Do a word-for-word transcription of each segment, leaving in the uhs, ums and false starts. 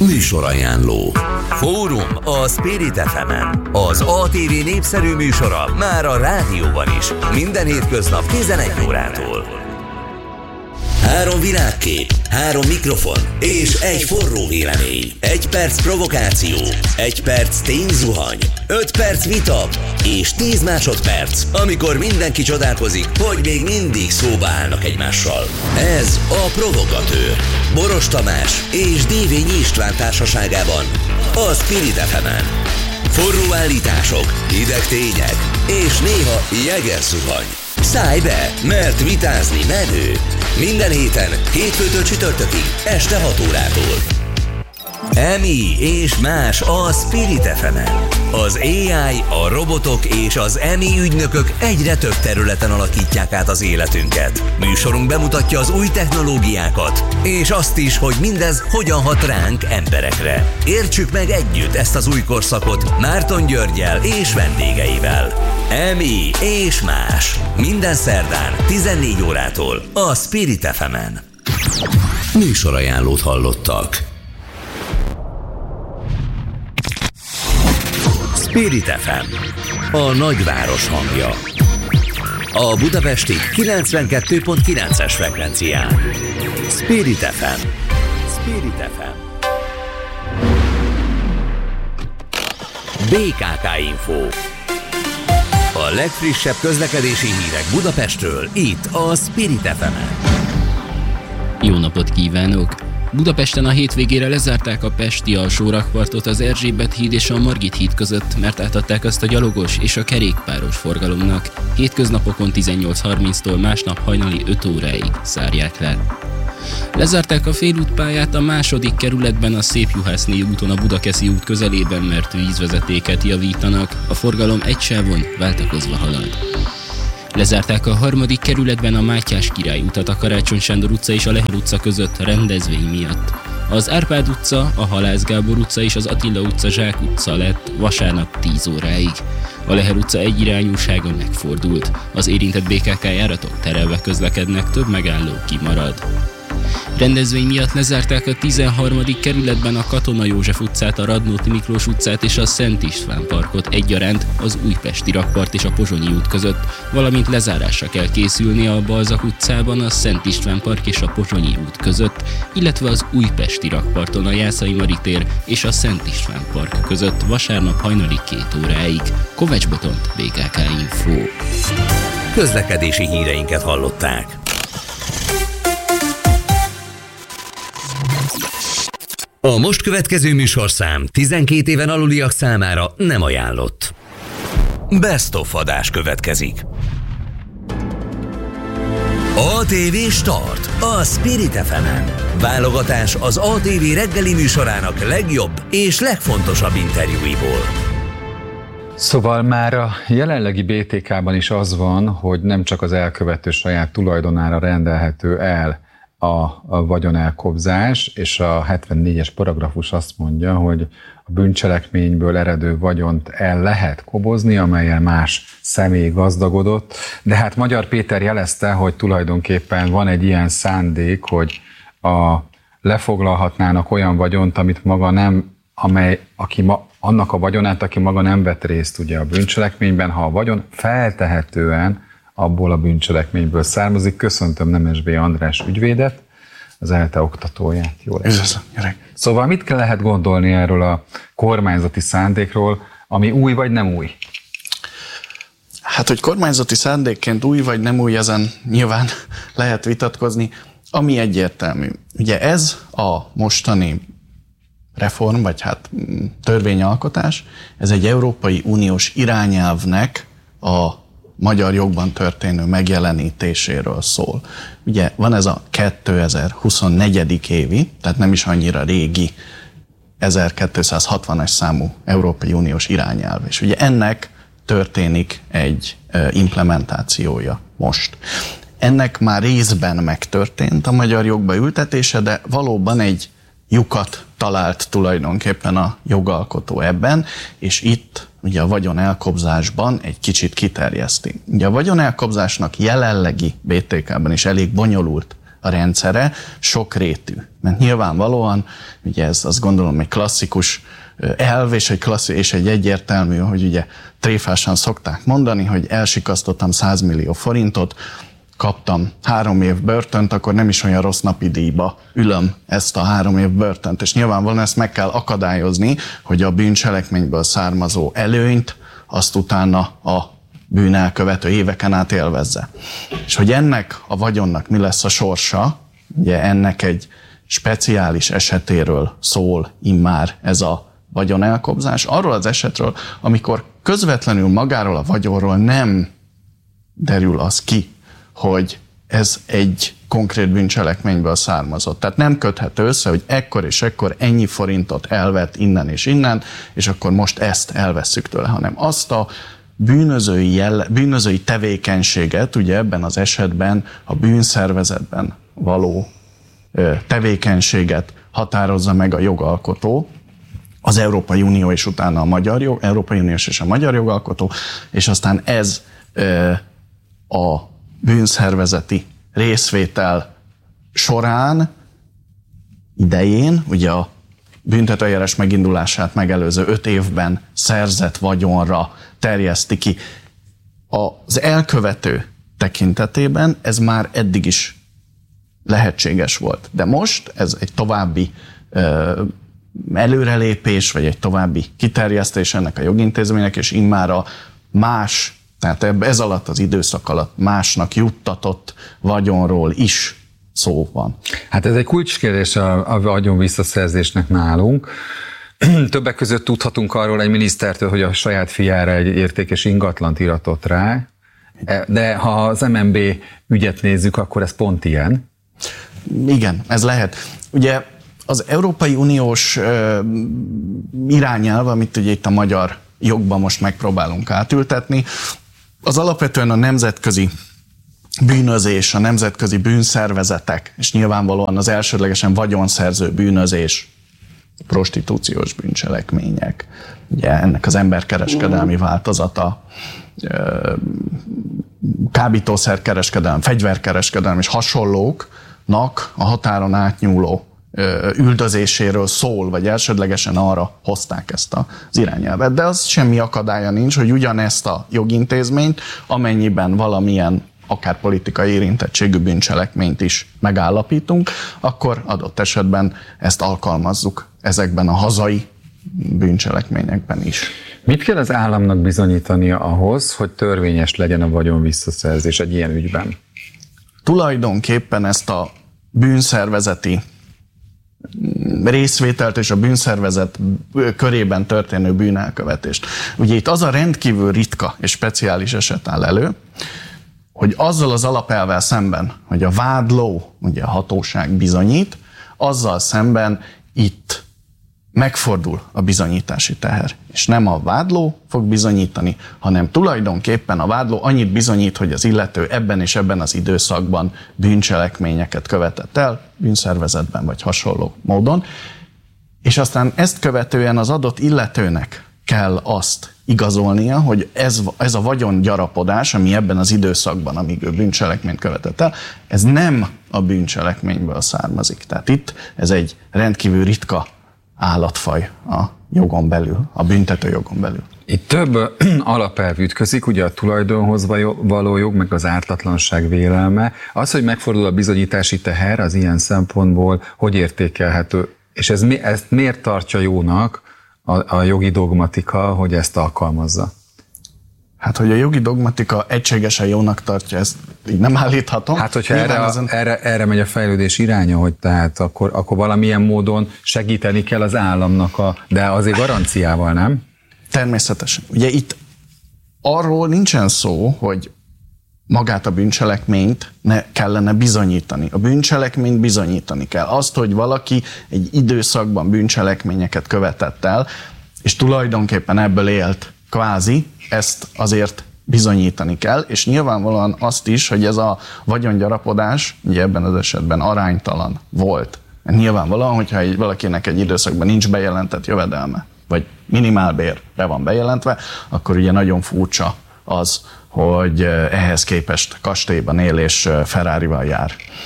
Műsorajánló. Fórum a Spirit ef emen. Az á té vé népszerű műsora már a rádióban is. Minden hétköznap tizenegy órától. Három világkép, három mikrofon és egy forró vélemény. Egy perc provokáció, egy perc tényzuhany, öt perc vita és tíz másodperc, amikor mindenki csodálkozik, hogy még mindig szóba állnak egymással. Ez a Provokatőr. Boros Tamás és Dévényi István társaságában a Spirit ef emen. Forró állítások, hideg tények és néha jeges zuhany. Szállj be, mert vitázni menő. Minden héten, hétfőtől csütörtökig, este hat órától. Emi és más a Spirit ef emen. Az á i, a robotok és az Emi ügynökök egyre több területen alakítják át az életünket. Műsorunk bemutatja az új technológiákat, és azt is, hogy mindez hogyan hat ránk emberekre. Értsük meg együtt ezt az új korszakot Márton Györggyel és vendégeivel. Emi és más. Minden szerdán tizennégy órától a Spirit ef emen. Műsorajánlót hallottak. Spirit ef em, a nagyváros hangja. A budapesti kilencvenkettő pont kilences frekvencián. Spirit ef em. Spirit ef em. bé ká ká Info. A legfrissebb közlekedési hírek Budapestről, itt a Spirit ef emen. Jó napot kívánok! Budapesten a hétvégére lezárták a pesti alsórakpartot az Erzsébet híd és a Margit híd között, mert átadták azt a gyalogos és a kerékpáros forgalomnak. Hétköznapokon tizennyolc harminctól, másnap hajnali öt óráig zárják le. Lezárták a félútpályát a második kerületben a Szépjuhászné úton a Budakeszi út közelében, mert vízvezetéket javítanak, a forgalom egy sávon váltakozva halad. Lezárták a harmadik kerületben a Mátyás Király utat a Karácsony Sándor utca és a Lehel utca között rendezvény miatt. Az Árpád utca, a Halász Gábor utca és az Attila utca Zsák utca lett vasárnap tíz óráig. A Lehel utca egyirányúsága megfordult. Az érintett bé ká ká járatok terelve közlekednek, több megálló kimarad. Rendezvény miatt lezárták a tizenharmadik kerületben a Katona József utcát, a Radnóti Miklós utcát és a Szent István parkot egyaránt az Újpesti rakpart és a Pozsonyi út között, valamint lezárásra kell készülni a Balzak utcában, a Szent István park és a Pozsonyi út között, illetve az Újpesti rakparton a Jászai Mari tér és a Szent István park között vasárnap hajnali két óráig. Kovács Botont, bé ká ká Info. Közlekedési híreinket hallották. A most következő műsorszám tizenkét éven aluliak számára nem ajánlott. Best of adás következik. á té vé Start, a Spirit ef emen. Válogatás az á té vé reggeli műsorának legjobb és legfontosabb interjúiból. Szóval már a jelenlegi bé té ká-ban is az van, hogy nem csak az elkövető saját tulajdonára rendelhető el a, a vagyonelkobzás, és a hetvennégyes paragrafus azt mondja, hogy a bűncselekményből eredő vagyont el lehet kobozni, amellyel más személy gazdagodott, de hát Magyar Péter jelezte, hogy tulajdonképpen van egy ilyen szándék, hogy a, lefoglalhatnának olyan vagyont, amit maga nem, amely, aki ma, annak a vagyonát, aki maga nem vett részt ugye a bűncselekményben, ha a vagyon feltehetően abból a bűncselekményből származik. Köszöntöm Nemesby András ügyvédet, az ELTE oktatóját. Jó lesz. Szóval mit kell lehet gondolni erről a kormányzati szándékról, ami új vagy nem új? Hát, hogy kormányzati szándékként új vagy nem új, ezen nyilván lehet vitatkozni. Ami egyértelmű. Ugye ez a mostani reform, vagy hát törvényalkotás, ez egy Európai Uniós irányelvnek a magyar jogban történő megjelenítéséről szól. Ugye van ez a kétezer-huszonnégy. évi, tehát nem is annyira régi ezerkétszázhatvanas számú Európai Uniós irányelv, és ugye ennek történik egy implementációja most. Ennek már részben megtörtént a magyar jogba ültetése, de valóban egy lyukat talált tulajdonképpen a jogalkotó ebben, és itt ugye a vagyonelkobzásban egy kicsit kiterjeszti. Ugye a vagyonelkobzásnak jelenlegi bé té ká-ban is elég bonyolult a rendszere sokrétű. Mert nyilvánvalóan, ugye ez azt gondolom egy klasszikus elv, és egy, klasszi, és egy egyértelmű, hogy ugye tréfásan szokták mondani, hogy elsikasztottam száz millió forintot, kaptam három év börtönt, akkor nem is olyan rossz napi díjba ülöm ezt a három év börtönt. És nyilvánvalóan ezt meg kell akadályozni, hogy a bűncselekményből származó előnyt azt utána a bűnelkövető éveken át élvezze. És hogy ennek a vagyonnak mi lesz a sorsa, ugye ennek egy speciális esetéről szól immár ez a vagyonelkobzás, arról az esetről, amikor közvetlenül magáról a vagyonról nem derül az ki, hogy ez egy konkrét bűncselekményből származott. Tehát nem köthető össze, hogy ekkor és ekkor ennyi forintot elvett innen és innen, és akkor most ezt elvesszük tőle, hanem azt a bűnözői, jelle, bűnözői tevékenységet, ugye ebben az esetben a bűnszervezetben való tevékenységet határozza meg a jogalkotó, az Európai Unió és utána a magyar jog, Európai Uniós és a magyar jogalkotó, és aztán ez a bűnszervezeti részvétel során, idején, ugye a büntetőeljárás megindulását megelőző öt évben szerzett vagyonra terjeszti ki. Az elkövető tekintetében ez már eddig is lehetséges volt. De most ez egy további ö, előrelépés, vagy egy további kiterjesztés ennek a jogintézménynek, és immár a más, tehát ez alatt az időszak alatt másnak juttatott vagyonról is szó van. Hát ez egy kulcskérdés a, a vagyon visszaszerzésnek nálunk. Többek között tudhatunk arról egy minisztertől, hogy a saját fiára egy értékes ingatlant iratott rá, de ha az em en bé ügyet nézzük, akkor ez pont ilyen. Igen, ez lehet. Ugye az Európai Uniós uh, irányelv, amit ugye itt a magyar jogban most megpróbálunk átültetni, az alapvetően a nemzetközi bűnözés, a nemzetközi bűnszervezetek, és nyilvánvalóan az elsődlegesen vagyonszerző bűnözés, prostitúciós bűncselekmények, ugye ennek az emberkereskedelmi változata, kábítószerkereskedelem, fegyverkereskedelem és hasonlóknak a határon átnyúló üldözéséről szól, vagy elsődlegesen arra hozták ezt az irányelvet. De az semmi akadálya nincs, hogy ugyanezt a jogintézményt, amennyiben valamilyen akár politikai érintettségű bűncselekményt is megállapítunk, akkor adott esetben ezt alkalmazzuk ezekben a hazai bűncselekményekben is. Mit kell az államnak bizonyítania ahhoz, hogy törvényes legyen a vagyon visszaszerzés egy ilyen ügyben? Tulajdonképpen ezt a bűnszervezeti részvételt és a bűnszervezet körében történő bűnelkövetést. Ugye itt az a rendkívül ritka és speciális eset áll elő, hogy azzal az alapelvvel szemben, hogy a vádló, ugye a hatóság bizonyít, azzal szemben itt megfordul a bizonyítási teher. És nem a vádló fog bizonyítani, hanem tulajdonképpen a vádló annyit bizonyít, hogy az illető ebben és ebben az időszakban bűncselekményeket követett el, bűnszervezetben vagy hasonló módon, és aztán ezt követően az adott illetőnek kell azt igazolnia, hogy ez, ez a vagyongyarapodás, ami ebben az időszakban, amíg ő bűncselekményt követett el, ez nem a bűncselekményből származik. Tehát itt ez egy rendkívül ritka állatfaj a jogon belül, a büntető jogon belül. Itt több alapelv ütközik, ugye a tulajdonhoz való jog, meg az ártatlanság vélelme. Az, hogy megfordul a bizonyítási teher, az ilyen szempontból hogy értékelhető, és ez, ezt miért tartja jónak a, a jogi dogmatika, hogy ezt alkalmazza? Hát, hogy a jogi dogmatika egységesen jónak tartja, ezt így nem állíthatom. Hát, hogyha erre, ezen... erre, erre megy a fejlődés iránya, hogy tehát akkor, akkor valamilyen módon segíteni kell az államnak, a, de azért garanciával, nem? Természetesen. Ugye itt arról nincsen szó, hogy magát a bűncselekményt ne kellene bizonyítani. A bűncselekményt bizonyítani kell. Azt, hogy valaki egy időszakban bűncselekményeket követett el, és tulajdonképpen ebből élt kvázi, ezt azért bizonyítani kell, és nyilvánvalóan azt is, hogy ez a vagyongyarapodás, ugye ebben az esetben aránytalan volt. Nyilvánvalóan, hogyha egy, valakinek egy időszakban nincs bejelentett jövedelme, vagy minimálbér be van bejelentve, akkor ugye nagyon furcsa az, hogy ehhez képest kastélyban él és Ferrarival jár.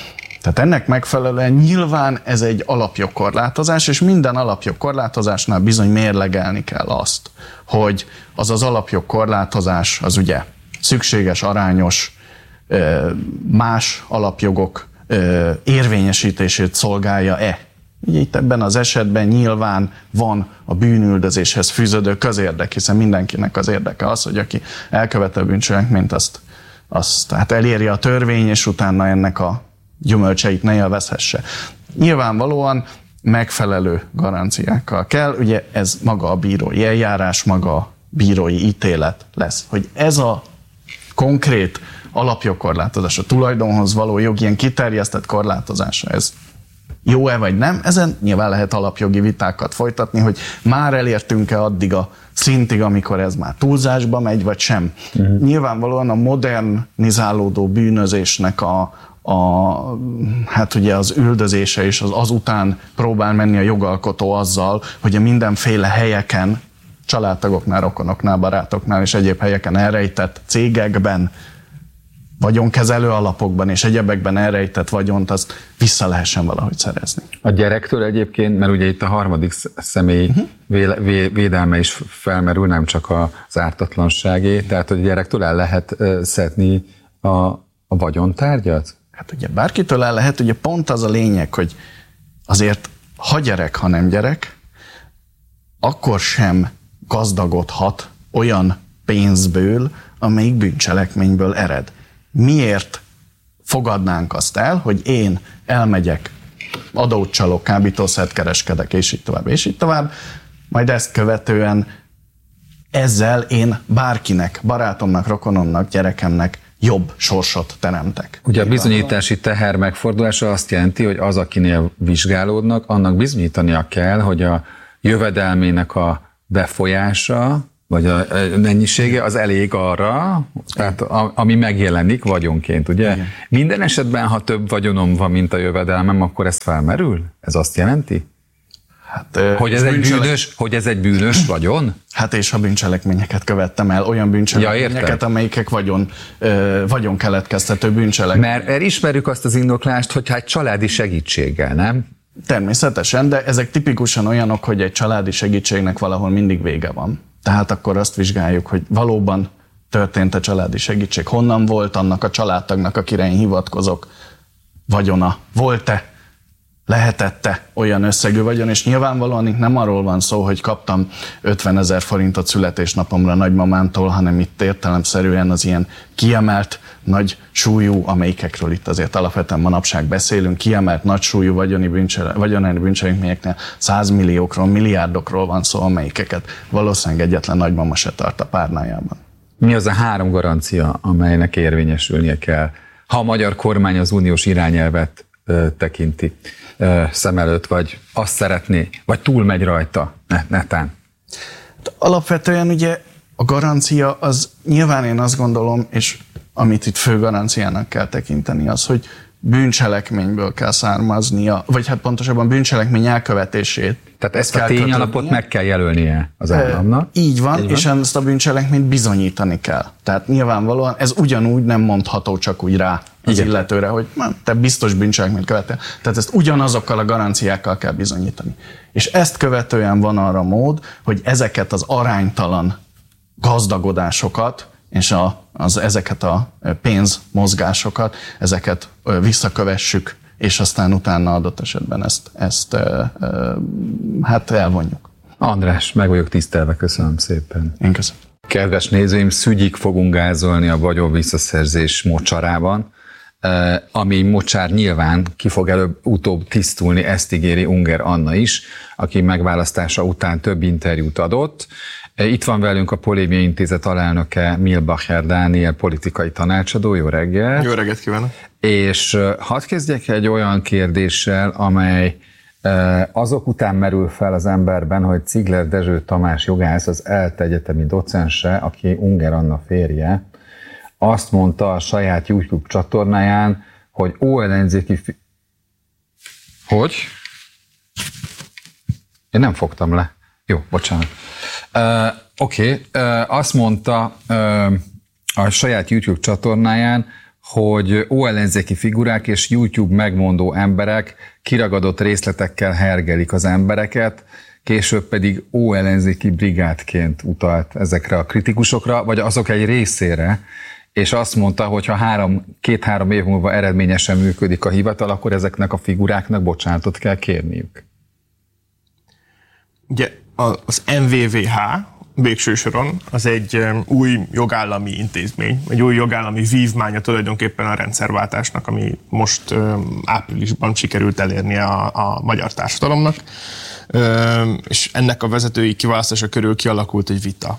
Tehát ennek megfelelően nyilván ez egy alapjogkorlátozás, és minden alapjogkorlátozásnál bizony mérlegelni kell azt, hogy az az alapjogkorlátozás az ugye szükséges, arányos, más alapjogok érvényesítését szolgálja-e. Ugye itt ebben az esetben nyilván van a bűnüldözéshez fűződő közérdek, hiszen mindenkinek az érdeke az, hogy aki elkövet a bűncselekményt, azt, azt hát eléri a törvény, és utána ennek a gyümölcseit ne élvezhesse. Nyilvánvalóan megfelelő garanciákkal kell, ugye ez maga a bírói eljárás, maga a bírói ítélet lesz, hogy ez a konkrét alapjogkorlátozás, a tulajdonhoz való jog ilyen kiterjesztett korlátozása, ez jó-e vagy nem, ezen nyilván lehet alapjogi vitákat folytatni, hogy már elértünk-e addig a szintig, amikor ez már túlzásba megy, vagy sem. Uh-huh. Nyilvánvalóan a modernizálódó bűnözésnek a, a, hát ugye az üldözése és az azután próbál menni a jogalkotó azzal, hogy a mindenféle helyeken, családtagoknál, rokonoknál, barátoknál és egyéb helyeken elrejtett cégekben, vagyonkezelő alapokban és egyebekben elrejtett vagyont, azt vissza lehessen valahogy szerezni. A gyerektől egyébként, mert ugye itt a harmadik személy uh-huh. védelme is felmerül, nem csak az ártatlanságé, tehát hogy a gyerektől el lehet szedni a, a vagyontárgyat? Hát ugye bárkitől el lehet, ugye pont az a lényeg, hogy azért ha gyerek, ha nem gyerek, akkor sem gazdagodhat olyan pénzből, amelyik bűncselekményből ered. Miért fogadnánk azt el, hogy én elmegyek, adót csalok, kábítószert kereskedek, és így tovább, és így tovább, majd ezt követően ezzel én bárkinek, barátomnak, rokonomnak, gyerekemnek jobb sorsot teremtek. Ugye a bizonyítási teher megfordulása azt jelenti, hogy az, akinél vizsgálódnak, annak bizonyítania kell, hogy a jövedelmének a befolyása, vagy a mennyisége az elég arra, tehát ami megjelenik vagyonként, ugye? Igen. Minden esetben, ha több vagyonom van, mint a jövedelmem, akkor ez felmerül? Ez azt jelenti? Hát, hogy, ez egy bűnös, hogy ez egy bűnös vagyon? Hát és ha bűncselekményeket követtem el, olyan bűncselekményeket, ja, amelyikek vagyon, vagyon keletkeztető bűncselekmények. Mert ismerjük azt az indoklást, hogy hát családi segítséggel, nem? Természetesen, de ezek tipikusan olyanok, hogy egy családi segítségnek valahol mindig vége van. Tehát akkor azt vizsgáljuk, hogy valóban történt a családi segítség, honnan volt annak a családtagnak, akire én hivatkozok, vagyona, volt-e, lehetette olyan összegű vagyon, és nyilvánvalóan itt nem arról van szó, hogy kaptam ötvenezer forintot születésnapomra nagymamámtól, hanem itt értelemszerűen az ilyen kiemelt, nagy súlyú, amelyikekről itt azért alapvetően manapság beszélünk, kiemelt, nagy súlyú vagyoni vagyonelmi bűncselekményeknél százmilliókról, milliárdokról van szó, amelyikeket valószínűleg egyetlen nagymama se tart a párnájában. Mi az a három garancia, amelynek érvényesülnie kell, ha a magyar kormány az uniós irányelvet ö, tekinti ö, szem előtt, vagy azt szeretné, vagy túlmegy rajta netán? Alapvetően ugye a garancia az nyilván én azt gondolom, és amit itt fő garanciának kell tekinteni, az, hogy bűncselekményből kell származnia, vagy hát pontosabban bűncselekmény elkövetését. Tehát ezt a tényalapot meg kell jelölnie az államnak. Így van, így van, és ezt a bűncselekményt bizonyítani kell. Tehát nyilvánvalóan ez ugyanúgy nem mondható csak úgy rá az igen. illetőre, hogy te biztos bűncselekményt követel. Tehát ezt ugyanazokkal a garanciákkal kell bizonyítani. És ezt követően van arra mód, hogy ezeket az aránytalan gazdagodásokat és a, az, ezeket a pénzmozgásokat, ezeket visszakövessük, és aztán utána adott esetben ezt, ezt e, e, hát elvonjuk. András, meg vagyok tisztelve, köszönöm szépen. Én köszönöm. Kedves nézőim, szügyig fogunk gázolni a vagyon visszaszerzés mocsarában, ami mocsár nyilván ki fog előbb-utóbb tisztulni, ezt ígéri Unger Anna is, aki megválasztása után több interjút adott. Itt van velünk a Polémia Intézet alelnöke, Milbacher Dániel, politikai tanácsadó. Jó reggelt! Jó reggelt kívánok! És hadd kezdjek egy olyan kérdéssel, amely azok után merül fel az emberben, hogy Cigler Dezső Tamás jogász, az E L T E egyetemi docense, aki Unger Anna férje, azt mondta a saját YouTube csatornáján, hogy ó-ellenzéki... Fi... Hogy? Én nem fogtam le. Jó, bocsánat. Uh, Oké, okay. uh, azt mondta uh, a saját YouTube csatornáján, hogy óellenzéki figurák és YouTube megmondó emberek kiragadott részletekkel hergelik az embereket, később pedig óellenzéki brigádként utalt ezekre a kritikusokra, vagy azok egy részére, és azt mondta, hogy ha három, két-három év múlva eredményesen működik a hivatal, akkor ezeknek a figuráknak bocsánatot kell kérniük. Ugye az em vé vé há végső soron az egy új jogállami intézmény, egy új jogállami vívmánya tulajdonképpen a rendszerváltásnak, ami most áprilisban sikerült elérnie a, a magyar társadalomnak, és ennek a vezetői kiválasztása körül kialakult egy vita,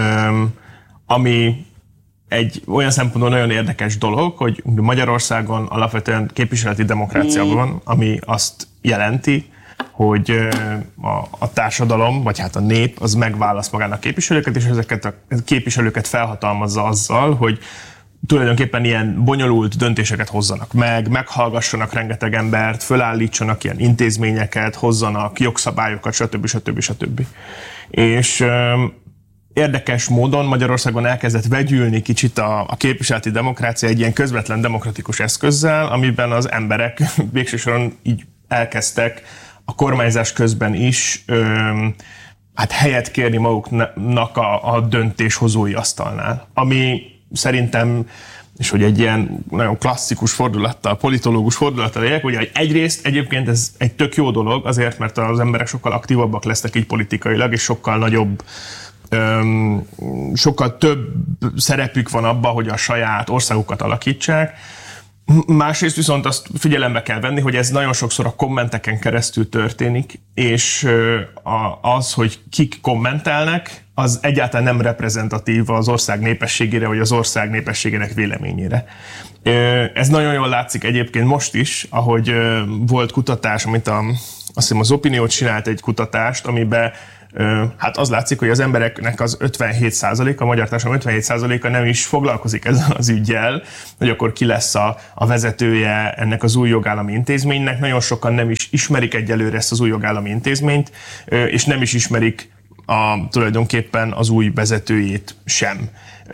ami egy olyan szempontból nagyon érdekes dolog, hogy Magyarországon alapvetően képviseleti demokrácia van, ami azt jelenti, hogy a, a társadalom, vagy hát a nép az megválaszt magának képviselőket, és ezeket a képviselőket felhatalmazza azzal, hogy tulajdonképpen ilyen bonyolult döntéseket hozzanak meg, meghallgassanak rengeteg embert, fölállítsanak ilyen intézményeket, hozzanak jogszabályokat, stb. stb. stb. És érdekes módon Magyarországon elkezdett vegyülni kicsit a, a képviseleti demokrácia egy ilyen közvetlen demokratikus eszközzel, amiben az emberek végső soron így elkezdtek a kormányzás közben is öm, hát helyet kérni maguknak a, a döntéshozói asztalnál. Ami szerintem, és hogy egy ilyen nagyon klasszikus fordulattal, politológus fordulattal éljek, hogy egyrészt egyébként ez egy tök jó dolog, azért, mert az emberek sokkal aktívabbak lesznek így politikailag, és sokkal nagyobb Öm, sokkal több szerepük van abban, hogy a saját országukat alakítsák. Másrészt viszont azt figyelembe kell venni, hogy ez nagyon sokszor a kommenteken keresztül történik, és az, hogy kik kommentelnek, az egyáltalán nem reprezentatív az ország népességére, vagy az ország népességének véleményére. Ez nagyon jól látszik egyébként most is, ahogy volt kutatás, amit a, azt hiszem az Opinió csinált egy kutatást, amiben hát az látszik, hogy az embereknek az ötvenhét százaléka, a magyar társadalom ötvenhét százaléka nem is foglalkozik ezzel az üggyel, hogy akkor ki lesz a, a vezetője ennek az új jogállami intézménynek. Nagyon sokan nem is ismerik egyelőre ezt az új jogállami intézményt, és nem is ismerik a, tulajdonképpen az új vezetőjét sem.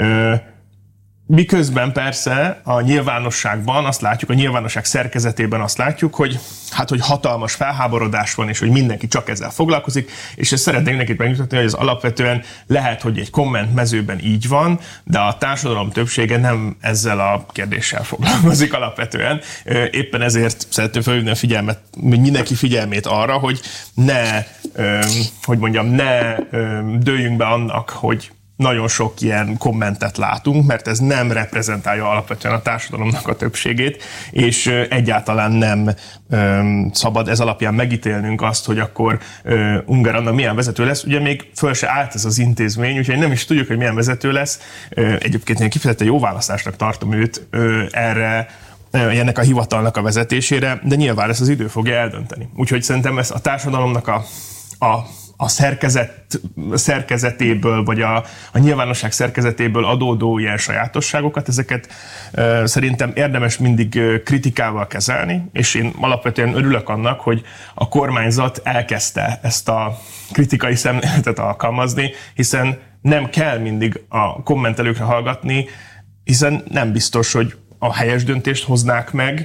Miközben persze a nyilvánosságban azt látjuk, a nyilvánosság szerkezetében azt látjuk, hogy hát, hogy hatalmas felháborodás van, és hogy mindenki csak ezzel foglalkozik, és ezt szeretnék nekik megmutatni, hogy ez alapvetően lehet, hogy egy komment mezőben így van, de a társadalom többsége nem ezzel a kérdéssel foglalkozik alapvetően. Éppen ezért szeretném felhívni a figyelmet, mindenki figyelmét arra, hogy ne, hogy mondjam, ne dőljünk be annak, hogy nagyon sok ilyen kommentet látunk, mert ez nem reprezentálja alapvetően a társadalomnak a többségét, és egyáltalán nem öm, szabad ez alapján megítélnünk azt, hogy akkor ö, Ungár Anna milyen vezető lesz. Ugye még föl se állt ez az intézmény, úgyhogy nem is tudjuk, hogy milyen vezető lesz. Ö, egyébként én kifejezetten jó választásnak tartom őt ö, erre, ennek a hivatalnak a vezetésére, de nyilván ezt az idő fogja eldönteni. Úgyhogy szerintem ez a társadalomnak a, a a szerkezet, szerkezetéből, vagy a, a nyilvánosság szerkezetéből adódó ilyen sajátosságokat, ezeket e, szerintem érdemes mindig kritikával kezelni, és én alapvetően örülök annak, hogy a kormányzat elkezdte ezt a kritikai szemléletet alkalmazni, hiszen nem kell mindig a kommentelőkre hallgatni, hiszen nem biztos, hogy a helyes döntést hoznák meg,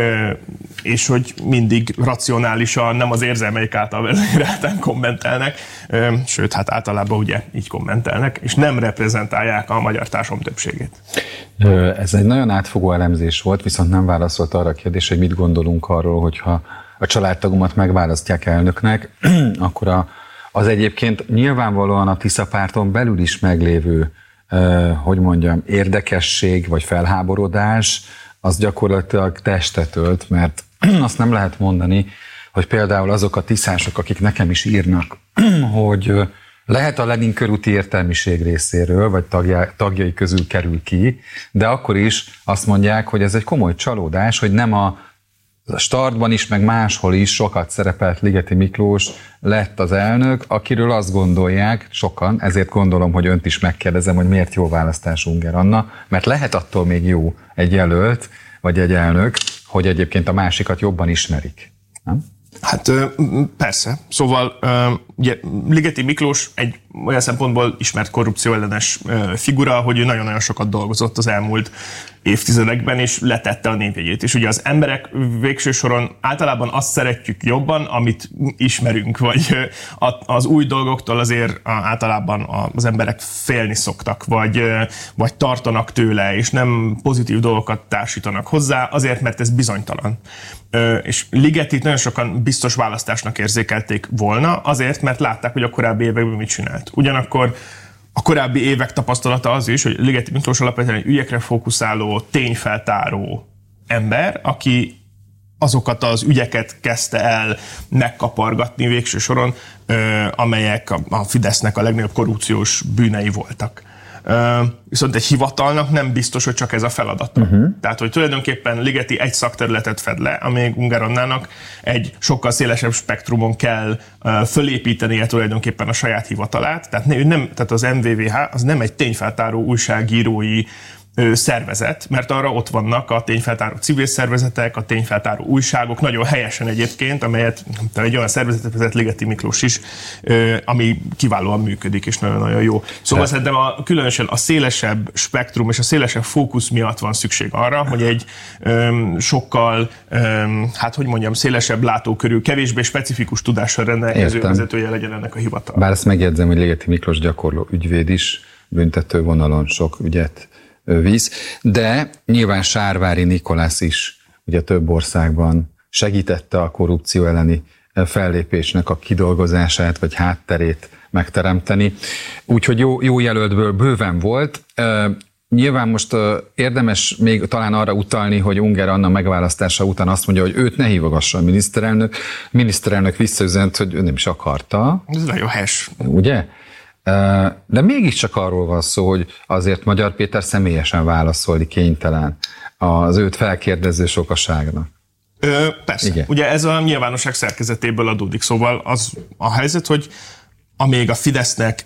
és hogy mindig racionálisan, nem az érzelmeik által vezérelten kommentelnek, sőt, hát általában ugye így kommentelnek, és nem reprezentálják a magyar társadalom többségét. Ez egy nagyon átfogó elemzés volt, viszont nem válaszolt arra a kérdésre, hogy mit gondolunk arról, hogyha a családtagomat megválasztják elnöknek, akkor a, az egyébként nyilvánvalóan a Tisza párton belül is meglévő Uh, hogy mondjam, érdekesség vagy felháborodás, az gyakorlatilag testet ölt, mert azt nem lehet mondani, hogy például azok a tiszások, akik nekem is írnak, hogy lehet a Lenin körúti értelmiség részéről, vagy tagja, tagjai közül kerül ki, de akkor is azt mondják, hogy ez egy komoly csalódás, hogy nem a a Startban is, meg máshol is sokat szerepelt Ligeti Miklós lett az elnök, akiről azt gondolják sokan, ezért gondolom, hogy önt is megkérdezem, hogy miért jó választás Ungár Anna, mert lehet attól még jó egy jelölt, vagy egy elnök, hogy egyébként a másikat jobban ismerik. Nem? Hát persze. Szóval ugye Ligeti Miklós egy olyan szempontból ismert korrupcióellenes figura, hogy ő nagyon-nagyon sokat dolgozott az elmúlt évtizedekben, és letette a névjegyét. És ugye az emberek végső soron általában azt szeretjük jobban, amit ismerünk, vagy az új dolgoktól azért általában az emberek félni szoktak, vagy, vagy tartanak tőle, és nem pozitív dolgokat társítanak hozzá, azért, mert ez bizonytalan. És Ligetit nagyon sokan biztos választásnak érzékelték volna, azért, mert látták, hogy a korábbi években mit csinált. Ugyanakkor a korábbi évek tapasztalata az is, hogy Ligeti Miklós alapvetően egy ügyekre fókuszáló, tényfeltáró ember, aki azokat az ügyeket kezdte el megkapargatni végső soron, amelyek a Fidesznek a legnagyobb korrupciós bűnei voltak. Viszont egy hivatalnak nem biztos, hogy csak ez a feladata. Uh-huh. Tehát, hogy tulajdonképpen Ligeti egy szakterületet fed le, amíg Ungár Annának egy sokkal szélesebb spektrumon kell fölépítenie tulajdonképpen a saját hivatalát. Tehát, nem, tehát az em vé vé há az nem egy tényfeltáró újságírói szervezet, mert arra ott vannak a tényfeltáró civil szervezetek, a tényfeltáró újságok, nagyon helyesen egyébként, amelyet egy olyan szervezetet vezet Ligeti Miklós is, ami kiválóan működik, és nagyon-nagyon jó. Szóval De. szerintem a, különösen a szélesebb spektrum és a szélesebb fókusz miatt van szükség arra, hogy egy öm, sokkal, öm, hát hogy mondjam, szélesebb látókörű, kevésbé specifikus tudással rendelkező Értem. vezetője legyen ennek a hivatal. Bár ezt megjegyzem, hogy Ligeti Miklós gyakorló ügyvéd is, büntető vonalon sok ügyet visz, de nyilván Sárvári Nikolász is ugye több országban segítette a korrupció elleni fellépésnek a kidolgozását, vagy hátterét megteremteni. Úgyhogy jó, jó jelöltből bőven volt. Nyilván most érdemes még talán arra utalni, hogy Ungár Anna megválasztása után azt mondja, hogy őt ne hívogassa a miniszterelnök. A miniszterelnök visszaüzent, hogy ő nem is akarta. Ez nagyon helyes. Ugye? De mégiscsak arról van szó, hogy azért Magyar Péter személyesen válaszolni kénytelen az őt felkérdező sokaságnak. Ö, persze. Igen. Ugye ez a nyilvánosság szerkezetéből adódik. Szóval az a helyzet, hogy amíg a Fidesznek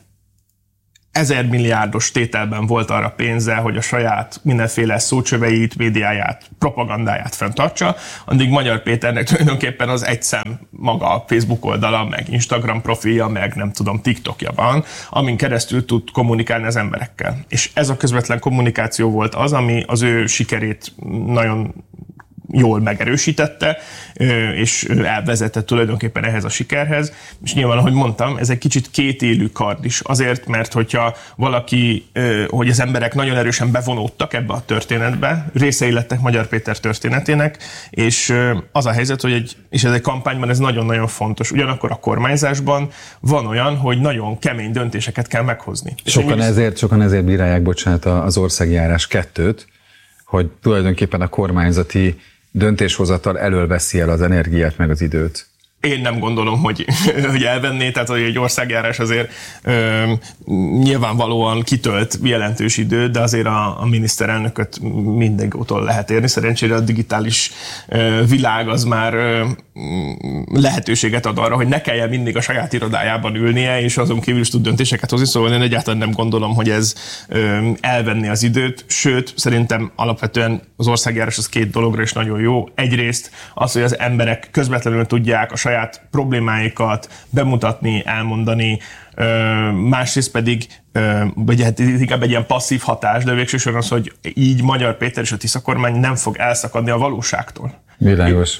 ezer milliárdos tételben volt arra pénze, hogy a saját mindenféle szócsöveit, médiáját, propagandáját fenntartsa, addig Magyar Péternek tulajdonképpen az egy szem maga a Facebook oldala, meg Instagram profilja, meg nem tudom, TikTokja van, amin keresztül tud kommunikálni az emberekkel. És ez a közvetlen kommunikáció volt az, ami az ő sikerét nagyon jól megerősítette, és elvezetett tulajdonképpen ehhez a sikerhez. És nyilván, ahogy mondtam, ez egy kicsit kétélű kard is. Azért, mert hogyha valaki, hogy az emberek nagyon erősen bevonódtak ebbe a történetbe, részei lettek Magyar Péter történetének, és az a helyzet, hogy egy, és ez egy kampányban ez nagyon-nagyon fontos. Ugyanakkor a kormányzásban van olyan, hogy nagyon kemény döntéseket kell meghozni. Sokan ezért, sokan ezért bírálják, bocsánat, az országjárás kettőt, hogy tulajdonképpen a kormányzati döntéshozatal elölveszi el az energiát, meg az időt. Én nem gondolom, hogy, hogy elvenné, tehát hogy egy országjárás azért ö, nyilvánvalóan kitölt jelentős időt, de azért a, a miniszterelnököt mindig utol lehet érni. Szerencsére a digitális ö, világ az már ö, lehetőséget ad arra, hogy ne kelljen mindig a saját irodájában ülnie, és azon kívül is tud döntéseket hozni, szóval én egyáltalán nem gondolom, hogy ez ö, elvenni az időt, sőt, szerintem alapvetően az országjárás az két dologra is nagyon jó. Egyrészt az, hogy az emberek közvetlenül tudják a saját saját problémáikat bemutatni, elmondani, másrészt pedig, vagy hát inkább egy ilyen passzív hatás, de végsősorban az, hogy így Magyar Péter és a Tisza kormány nem fog elszakadni a valóságtól. Világos.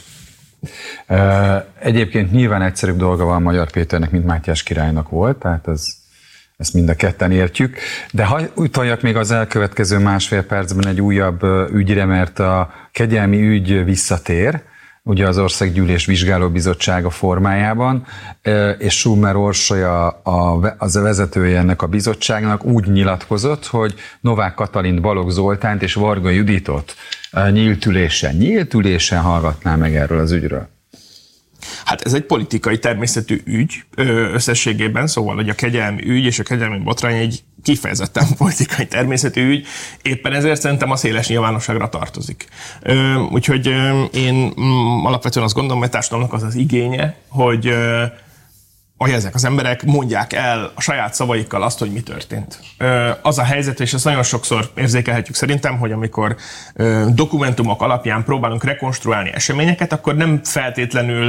Egyébként nyilván egyszerűbb dolga van Magyar Péternek, mint Mátyás királynak volt, tehát ez, ezt mind a ketten értjük. De ha utaljak még az elkövetkező másfél percben egy újabb ügyre, mert a kegyelmi ügy visszatér, ugye az Országgyűlés Vizsgálóbizottsága formájában, és Schumer Orsolya az a vezetője ennek a bizottságnak úgy nyilatkozott, hogy Novák Katalint, Balogh Zoltánt és Varga Juditot nyílt ülésen, nyílt ülésen hallgatná meg erről az ügyről. Hát ez egy politikai természetű ügy összességében, szóval hogy a kegyelmi ügy és a kegyelmi botrány egy kifejezetten politikai természetű ügy, éppen ezért szerintem a széles nyilvánosságra tartozik. Úgyhogy én alapvetően azt gondolom, hogy a társadalomnak az az igénye, hogy hogy ezek az emberek mondják el a saját szavaikkal azt, hogy mi történt. Az a helyzet, és ezt nagyon sokszor érzékelhetjük szerintem, hogy amikor dokumentumok alapján próbálunk rekonstruálni eseményeket, akkor nem feltétlenül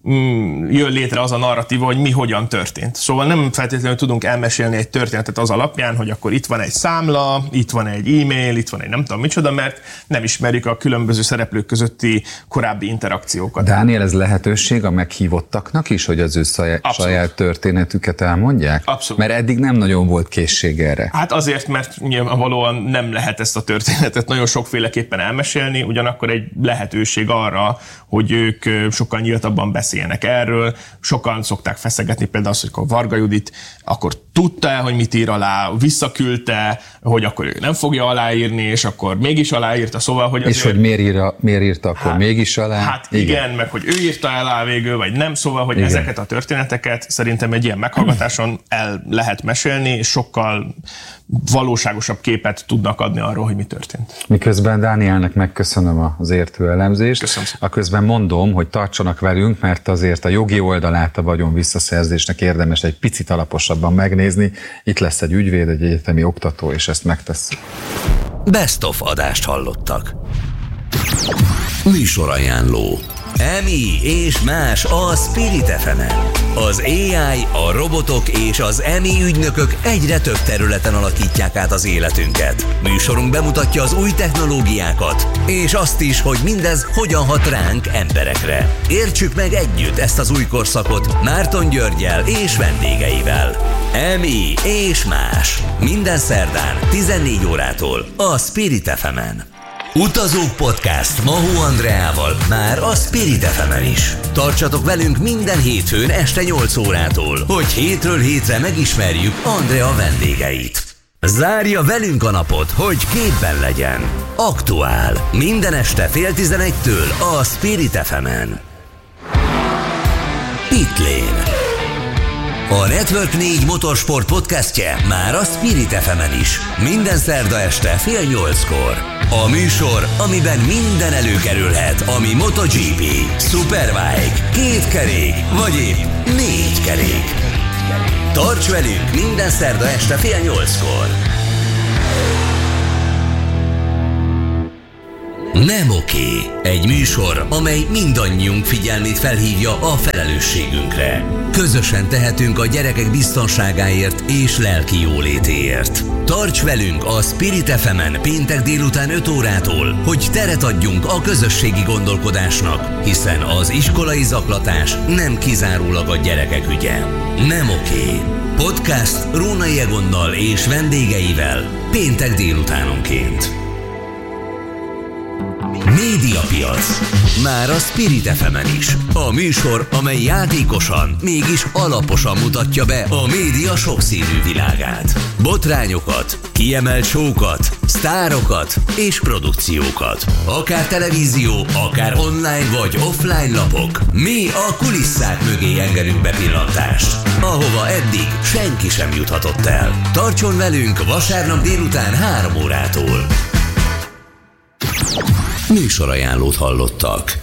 mm, jön létre az a narratíva, hogy mi hogyan történt. Szóval nem feltétlenül tudunk elmesélni egy történetet az alapján, hogy akkor itt van egy számla, itt van egy e-mail, itt van egy nem tudom micsoda, mert nem ismerjük a különböző szereplők közötti korábbi interakciókat. Dániel, ez lehetőség a meghívottaknak is, hogy az ő saját, saját történetüket elmondják? Abszolút. Mert eddig nem nagyon volt készség erre. Hát azért, mert nyilvánvalóan nem lehet ezt a történetet nagyon sokféleképpen elmesélni, ugyanakkor egy lehetőség arra, hogy ők sokkal nyíltabban beszéljenek erről. Sokan szokták feszegetni például azt, hogy Varga Judit akkor tudta-e, hogy mit ír alá, visszaküldte, hogy akkor ő nem fogja aláírni, és akkor mégis aláírta, szóval, hogy azért... És hogy miért, írta, miért írta akkor hát, mégis alá? Hát igen, igen, meg hogy ő írta alá végül, vagy nem, szóval, hogy igen. Ezeket a történeteket szerintem egy ilyen meghallgatáson el lehet mesélni, és sokkal valóságosabb képet tudnak adni arról, hogy mi történt. Miközben Dánielnek megköszönöm az értő elemzést. Köszönöm. Aközben mondom, hogy tartsanak velünk, mert azért a jogi oldalát a vagyon visszaszerzésnek érdemes egy picit alaposabban megnézni. Itt lesz egy ügyvéd, egy egyetemi oktató, és ezt megtesszük. Best of adást hallottak. Műsorajánló. Emi és más a Spirit ef emen. Az á i, a robotok és az Emi ügynökök egyre több területen alakítják át az életünket. Műsorunk bemutatja az új technológiákat, és azt is, hogy mindez hogyan hat ránk emberekre. Értsük meg együtt ezt az új korszakot Márton Györggyel és vendégeivel. Emi és más. Minden szerdán tizennégy órától a Spirit ef emen. Utazók Podcast Mahó Andreával már a Spirit ef emen is. Tartsatok velünk minden hétfőn este nyolc órától, hogy hétről hétre megismerjük Andrea vendégeit. Zárja velünk a napot, hogy képben legyen. Aktuál. Minden este fél tizenegytől a Spirit ef emen. Pitlane. A Network négy motorsport podcastje már a Spirit ef emen is. Minden szerda este fél nyolckor. A műsor, amiben minden előkerülhet, ami MotoGP, Superbike, két kerék, vagy épp négy kerék. Tarts velünk minden szerda este fél nyolckor. Nem oké. Egy műsor, amely mindannyiunk figyelmét felhívja a felelősségünkre. Közösen tehetünk a gyerekek biztonságáért és lelki jólétéért. Tarts velünk a Spirit ef emen péntek délután öt órától, hogy teret adjunk a közösségi gondolkodásnak, hiszen az iskolai zaklatás nem kizárólag a gyerekek ügye. Nem oké. Podcast Rónai Egonnal és vendégeivel péntek délutánonként. Médiapiac. Már a Spirit ef emen is. A műsor, amely játékosan, mégis alaposan mutatja be a média sokszínű világát. Botrányokat, kiemelt showokat, sztárokat és produkciókat. Akár televízió, akár online vagy offline lapok. Mi a kulisszák mögé engedünk bepillantást, ahova eddig senki sem juthatott el. Tartson velünk vasárnap délután három órától. Műsorajánlót hallottak.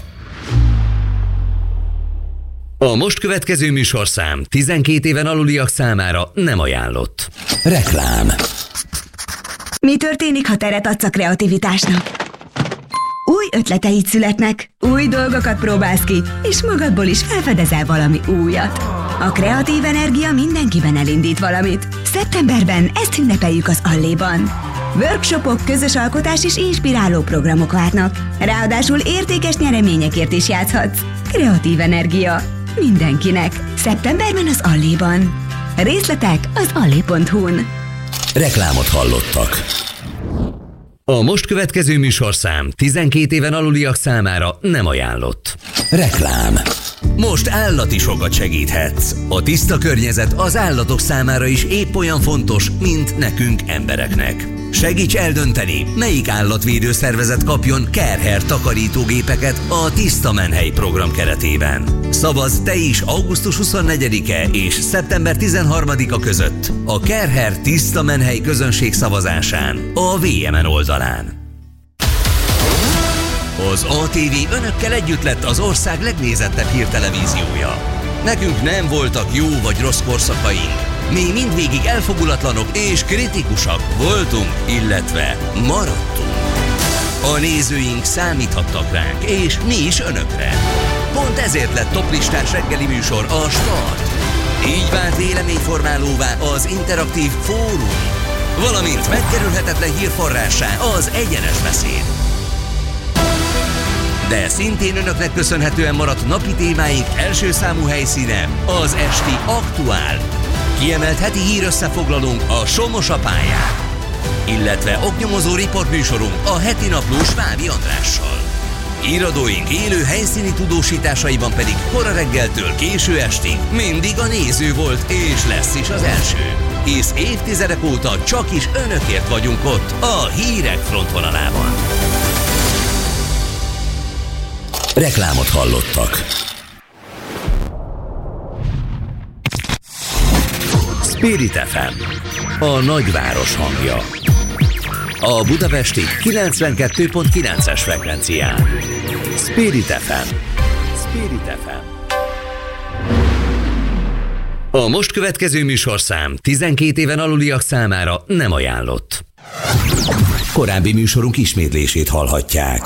A most következő műsorszám tizenkét éven aluliak számára nem ajánlott. Reklám. Mi történik, ha teret adsz a kreativitásnak? Új ötleteid születnek, új dolgokat próbálsz ki, és magadból is felfedezel valami újat. A kreatív energia mindenkiben elindít valamit. Szeptemberben ezt ünnepeljük az Alléban. Workshopok, közös alkotás és inspiráló programok várnak. Ráadásul értékes nyereményekért is játszhatsz. Kreatív energia. Mindenkinek. Szeptemberben az Alléban. Részletek az allé pont hu-n. Reklámot hallottak. A most következő műsorszám tizenkét éven aluliak számára nem ajánlott. Reklám. Most állati sokat segíthetsz. A tiszta környezet az állatok számára is épp olyan fontos, mint nekünk embereknek. Segíts eldönteni, melyik állatvédő szervezet kapjon Care-Hair takarítógépeket a Tiszta Menhely program keretében. Szavazz te is augusztus huszonnegyedike és szeptember tizenharmadika között a Care-Hair Tiszta Menhely közönség szavazásán a vé em en oldalán. Az á té vé önökkel együtt lett az ország legnézettebb hírtelevíziója. Nekünk nem voltak jó vagy rossz korszakaink. Mi mindvégig elfogulatlanok és kritikusak voltunk, illetve maradtunk. A nézőink számíthattak ránk, és mi is önökre. Pont ezért lett toplistás reggeli műsor a Start. Így vált véleményformálóvá az interaktív fórum, valamint megkerülhetetlen hírforrássá az egyenes beszéd. De szintén önöknek köszönhetően maradt napi témáink első számú helyszíne az esti Aktuál. Kiemelt heti hírösszefoglalónk a Somos a pályán, illetve oknyomozó riportműsorunk a heti napló Svábi Andrással. Íradóink élő helyszíni tudósításaiban pedig kora reggeltől késő estig mindig a néző volt és lesz is az első. Hisz évtizedek óta csak is önökért vagyunk ott a hírek frontvonalában. Reklámot hallottak. Spirit ef em, a nagyváros hangja. A budapesti kilencvenkettő pont kilences frekvencián. Spirit ef em. Spirit ef em. A most következő műsorszám tizenkét éven aluliak számára nem ajánlott. Korábbi műsorunk ismétlését hallhatják.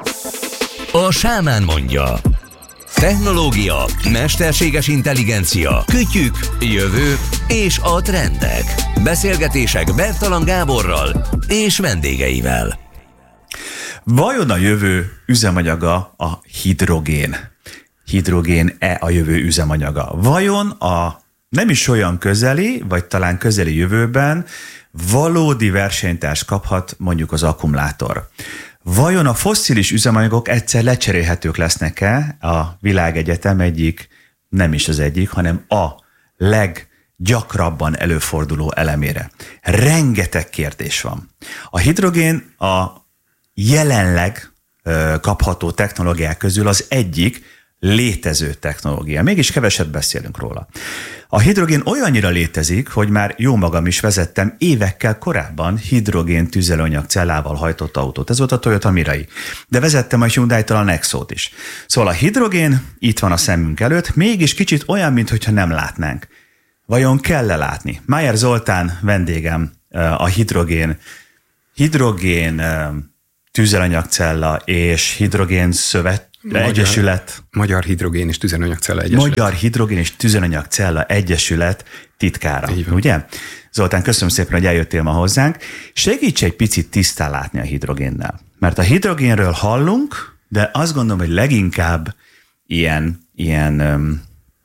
A sámán mondja. Technológia, mesterséges intelligencia, kütyük, jövő és a trendek. Beszélgetések Bertalan Gáborral és vendégeivel. Vajon a jövő üzemanyaga a hidrogén? Hidrogén-e a jövő üzemanyaga? Vajon a nem is olyan közeli, vagy talán közeli jövőben valódi versenytárs kaphat mondjuk az akkumulátor? Vajon a fosszilis üzemanyagok egyszer lecserélhetők lesznek-e a világegyetem egyik, nem is az egyik, hanem a leggyakrabban előforduló elemére? Rengeteg kérdés van. A hidrogén a jelenleg ö, kapható technológiák közül az egyik létező technológia. Mégis keveset beszélünk róla. A hidrogén olyannyira létezik, hogy már jó magam is vezettem évekkel korábban hidrogén tüzelőanyag cellával hajtott autót. Ez volt a Toyota Mirai. De vezettem a Hyundai-tól a Nexót is. Szóval a hidrogén itt van a szemünk előtt, mégis kicsit olyan, mintha nem látnánk. Vajon kell-e látni? Májer Zoltán vendégem, a hidrogén, hidrogén tüzelőanyagcella és hidrogén szövet Magyar, Egyesület. Magyar Hidrogén és Tüzelőanyagcella Egyesület. Magyar Hidrogén és Tüzelőanyagcella Egyesület titkára, ugye? Zoltán, köszönöm szépen, hogy eljöttél ma hozzánk. Segíts egy picit tisztán látni a hidrogénnel. Mert a hidrogénről hallunk, de azt gondolom, hogy leginkább ilyen, ilyen um,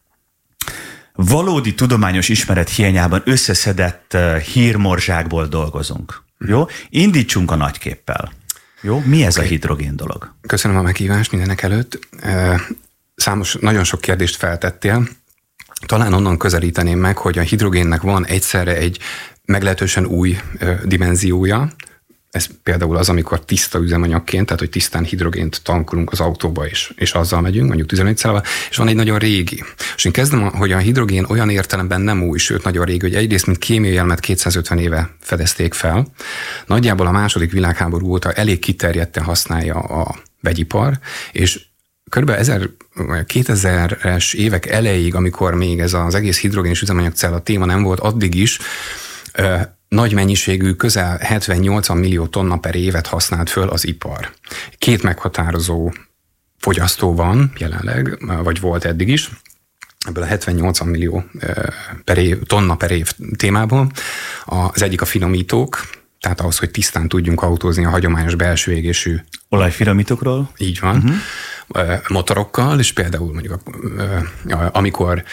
valódi tudományos ismeret hiányában összeszedett uh, hírmorzsákból dolgozunk. Jó? Indítsunk a nagyképpel. Jó, mi ez okay. a hidrogén dolog? Köszönöm a meghívást mindenek előtt. Számos, nagyon sok kérdést feltettél. Talán onnan közelíteném meg, hogy a hidrogénnek van egyszerre egy meglehetősen új dimenziója. Ez például az, amikor tiszta üzemanyagként, tehát hogy tisztán hidrogént tankolunk az autóba, és, és azzal megyünk, mondjuk tüzelőanyagcellával, és van egy nagyon régi. És én kezdem, hogy a hidrogén olyan értelemben nem új, sőt nagyon régi, hogy egyrészt, mint kémiai elemet kétszázötven éve fedezték fel. Nagyjából a második világháború óta elég kiterjedten használja a vegyipar, és körülbelül kétezres évek elejéig, amikor még ez az egész hidrogénes üzemanyagcella téma nem volt, addig is nagy mennyiségű, közel hetven-nyolcvan millió tonna per évet használt föl az ipar. Két meghatározó fogyasztó van jelenleg, vagy volt eddig is, ebből a hetven-nyolcvan millió per év, tonna per év témából. Az egyik a finomítók, tehát ahhoz, hogy tisztán tudjunk autózni a hagyományos belső égésű olajfinomítókról. Így van. Uh-huh. Motorokkal, és például mondjuk amikor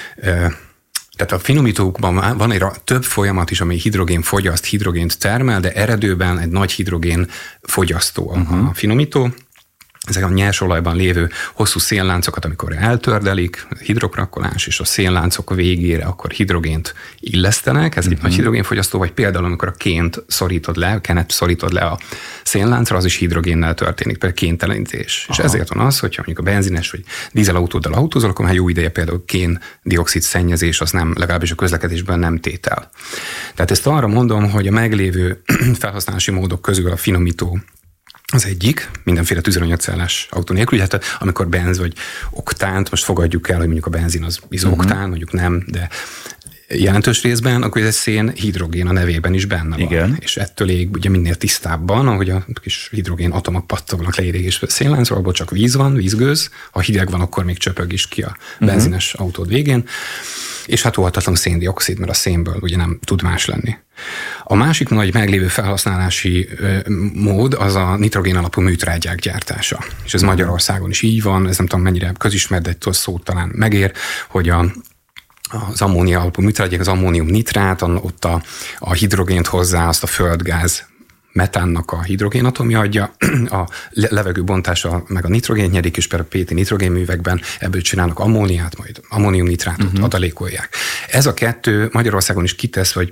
tehát a finomítókban van egy több folyamat is, ami hidrogén fogyaszt, hidrogént termel, de eredőben egy nagy hidrogén fogyasztó uh-huh. a finomító. Ezek a nyersolajban lévő hosszú szélláncokat, amikor eltördelik, hidrokrakkolás, és a szélláncok végére akkor hidrogént illesztenek, ez uh-huh. egy nagy hidrogénfogyasztó, vagy például amikor a ként szorítod le, a kenet szorítod le a szélláncra, az is hidrogénnel történik, például kéntelenítés. És ezért van az, hogyha mondjuk a benzines vagy dízelautóddal autózol, akkor már jó ideje például kén-dioxid szennyezés, az nem, legalábbis a közlekedésben nem tétel. Tehát ezt arra mondom, hogy a meglévő felhasználási módok közül a finomító az egyik, mindenféle tüzelőanyagcellás autó nélkül, hát amikor benz vagy oktánt, most fogadjuk el, hogy mondjuk a benzin az izoktán, uh-huh. mondjuk nem, de jelentős részben, akkor ez a szén hidrogén a nevében is benne van. Igen. És ettől ég ugye minél tisztábban, ahogy a kis hidrogén atomok pattognak le égés szénláncról, abból csak víz van, vízgőz, ha hideg van, akkor még csöpög is ki a benzines uh-huh. autód végén, és hát óhatatlan széndioxid, mert a szénből ugye nem tud más lenni. A másik nagy meglévő felhasználási ö, mód az a nitrogén alapú műtrágyák gyártása. És ez Magyarországon is így van, ez nem tudom mennyire közismert, de egy szót talán megér, hogy a az ammónia alapú műtrágyák, az ammónium nitrát, ott a, a hidrogént hozzá, azt a földgáz metánnak a hidrogénatomja adja, a levegő bontása meg a nitrogént nyerik, és például pé té nitrogénművekben ebből csinálnak ammóniát, majd ammónium nitrátot uh-huh. adalékolják. Ez a kettő Magyarországon is kitesz, vagy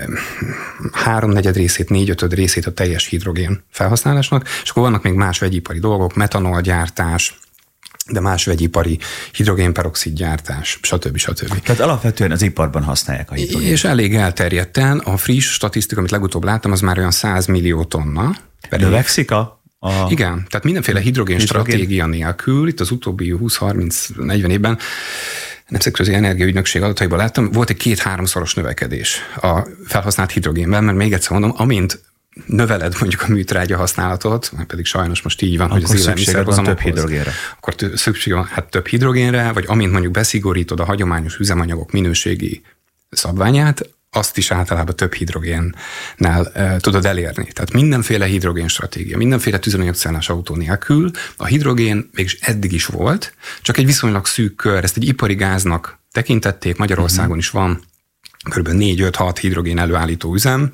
háromnegyed részét, négyötöd részét a teljes hidrogén felhasználásnak, és akkor vannak még más vegyipari dolgok, metanolgyártás, de más vegyipari hidrogénperoxid gyártás, stb. stb. Tehát alapvetően az iparban használják a hidrogént. És elég elterjedten. A friss statisztika, amit legutóbb láttam, az már olyan száz millió tonna. Növekszik a... a... Igen, tehát mindenféle hidrogén, hidrogén stratégia nélkül, itt az utóbbi húsz harminc negyven évben Nemzetközi Energiaügynökség adataiban láttam, volt egy két-háromszoros növekedés a felhasznált hidrogénben, mert még egyszer mondom, amint növeled mondjuk a műtrágya használatot, mert pedig sajnos most így van, akkor hogy az élelmiszerhozamokhoz. több hidrogénre. Akkor szükség van hát több hidrogénre, vagy amint mondjuk beszigorítod a hagyományos üzemanyagok minőségi szabványát, azt is általában több hidrogénnel e, tudod elérni. Tehát mindenféle hidrogén stratégia, mindenféle tüzelőanyagcellás autó nélkül a hidrogén mégis eddig is volt, csak egy viszonylag szűk kör, ezt egy ipari gáznak tekintették, Magyarországon uh-huh. is van kb. négy öt hat hidrogén előállító üzem,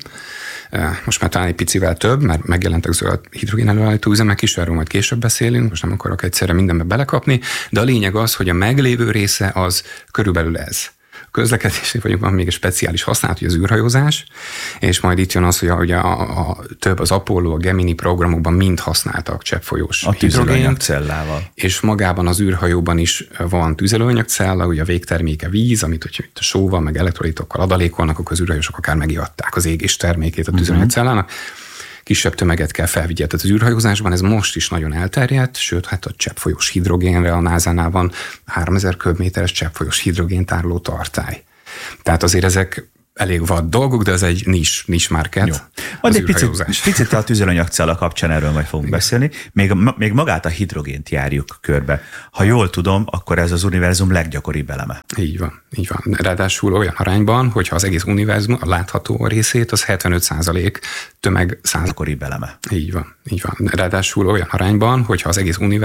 most már talán egy picivel több, mert megjelentek zöld hidrogén előállító üzemek is, erről majd később beszélünk, most nem akarok egyszerre mindenbe belekapni, de a lényeg az, hogy a meglévő része az körülbelül ez. A közlekedésén vagyunk, van még egy speciális használat, hogy az űrhajózás, és majd itt jön az, hogy a, hogy a, a több az Apollo, a Gemini programokban mind használtak cseppfolyós a hidrogént, és magában az űrhajóban is van tüzelőanyagcella, ugye a végterméke víz, amit hogyha itt a sóval, meg elektrolitokkal adalékolnak, akkor az űrhajósok akár megivatták az égés termékét a tüzelőanyagcellának. Kisebb tömeget kell felvigye. Tehát az űrhajózásban ez most is nagyon elterjedt, sőt, hát a cseppfolyós hidrogénre a názánál van háromezer köbméteres cseppfolyós hidrogéntároló tartály. Tehát azért ezek elég vad dolgok, de ez egy nis, nis market. Majd egy picit, picit a tüzelőanyagcella kapcsán erről majd fogunk Igen. beszélni. Még, még magát a hidrogént járjuk körbe. Ha jól tudom, akkor ez az univerzum leggyakoribb eleme. Így van, így van. Ráadásul olyan arányban, hogyha az egész univerzum, a látható részét, az hetvenöt százalék tömeg százalék. Gyakoribb eleme. Így van, így van. Ráadásul olyan arányban, hogyha az egész univerzum